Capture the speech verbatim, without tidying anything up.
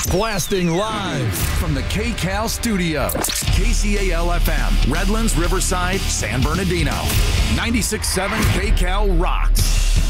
Blasting live from the K C A L studio. K C A L F M, Redlands, Riverside, San Bernardino. ninety-six point seven K C A L rocks.